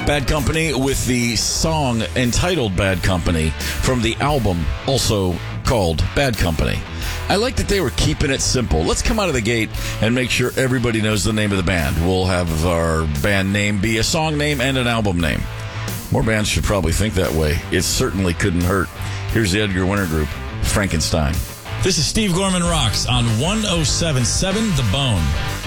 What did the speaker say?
Bad Company with the song entitled Bad Company from the album also called Bad Company. I like that they were keeping it simple. Let's come out of the gate and make sure everybody knows the name of the band. We'll have our band name be a song name and an album name. More bands should probably think that way. It certainly couldn't hurt. Here's the Edgar Winter Group, Frankenstein. This is Steve Gorman Rocks on 107.7 The Bone.